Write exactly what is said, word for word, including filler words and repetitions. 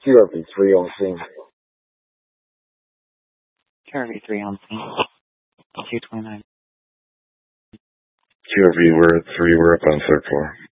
Q R V three on scene. Q R V three on scene. two twenty-nine. Q R V, we're at three. We're up on third floor.